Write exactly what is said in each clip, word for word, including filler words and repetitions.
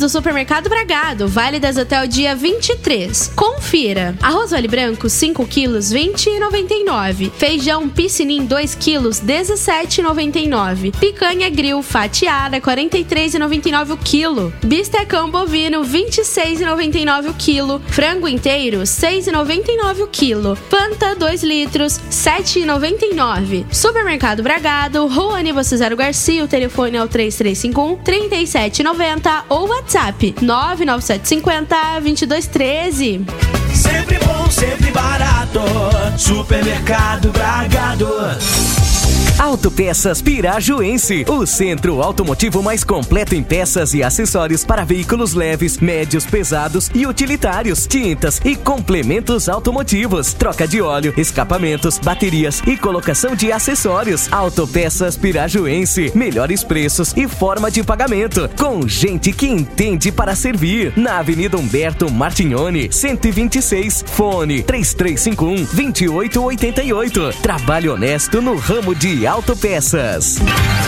do Supermercado Bragado, válidas até o dia vinte e três. Confira. Arroz Vale Branco, cinco quilos, vinte reais e noventa e nove centavos. Feijão Piscinim, dois quilos, dezessete reais e noventa e nove centavos. Picanha Grill fatiada, quarenta e três reais e noventa e nove centavos o quilo. Bistecão bovino, vinte e seis reais e noventa e nove centavos o quilo. Frango inteiro, seis reais e noventa e nove centavos o quilo. Fanta, dois litros, sete reais e noventa e nove centavos. Supermercado Bragado, Rua Aníbal Cesaro Garcia, o telefone é o três três cinco um, três sete nove zero ou WhatsApp nove nove sete cinco zero, dois dois um três. Sempre bom, sempre barato. Supermercado Bragado. Autopeças Pirajuense, o centro automotivo mais completo em peças e acessórios para veículos leves, médios, pesados e utilitários, tintas e complementos automotivos, troca de óleo, escapamentos, baterias e colocação de acessórios. Autopeças Pirajuense, melhores preços e forma de pagamento, com gente que entende para servir. Na Avenida Humberto Martignoni, cento e vinte e seis, fone três três cinco um, dois oito oito oito. Trabalho honesto no ramo de autopeças.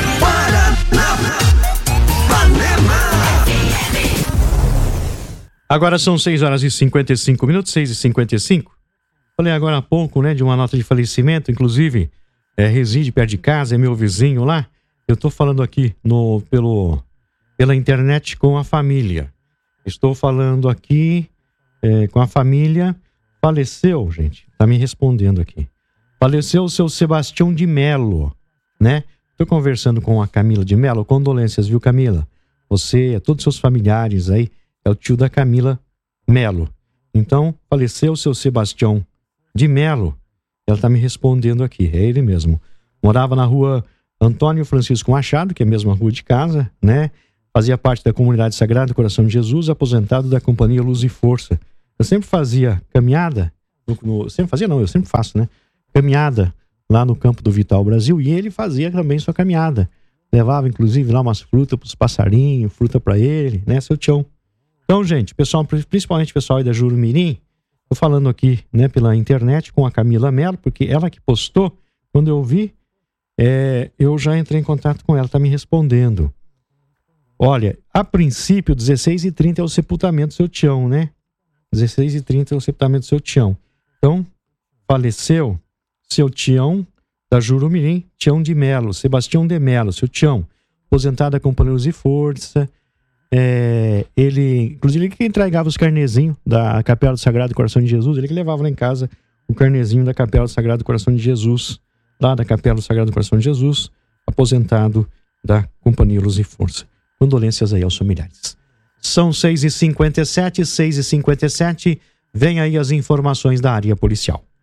Agora são seis horas e cinquenta e cinco minutos, seis e cinquenta e cinco. Falei agora há pouco, né, de uma nota de falecimento, inclusive, é, reside perto de casa, é meu vizinho lá. Eu tô falando aqui no, pelo, pela internet com a família. Estou falando aqui é, com a família. Faleceu, gente, tá me respondendo aqui. Faleceu o seu Sebastião de Melo, né? Tô conversando com a Camila de Melo. Condolências, viu, Camila? Você, todos os seus familiares aí, é o tio da Camila Melo. Então, faleceu o seu Sebastião de Melo. Ela tá me respondendo aqui, é ele mesmo. Morava na rua Antônio Francisco Machado, que é a mesma rua de casa, né? Fazia parte da comunidade Sagrado Coração de Jesus, aposentado da Companhia Luz e Força. Eu sempre fazia caminhada, no, no, sempre fazia não, eu sempre faço, né? Caminhada lá no campo do Vital Brasil, e ele fazia também sua caminhada. Levava, inclusive, lá umas frutas pros passarinhos, fruta para ele, né, seu tião. Então, gente, pessoal, principalmente o pessoal aí da Jurumirim, tô falando aqui, né, pela internet com a Camila Melo, porque ela que postou, quando eu vi, é, eu já entrei em contato com ela, tá me respondendo. Olha, a princípio, dezesseis e trinta é o sepultamento do seu tião, né? dezesseis e trinta é o sepultamento do seu tião. Então, faleceu seu tião da Jurumirim, Tião de Melo, Sebastião de Melo, seu tião, aposentado da Companhia Luz e Força. É, ele, inclusive, ele que entregava os carnezinhos da Capela do Sagrado Coração de Jesus, ele que levava lá em casa o carnezinho da Capela do Sagrado Coração de Jesus, lá da Capela do Sagrado Coração de Jesus, aposentado da Companhia Luz e Força. Condolências aí aos familiares. São seis e cinquenta e sete, seis e cinquenta e sete, vem aí as informações da área policial.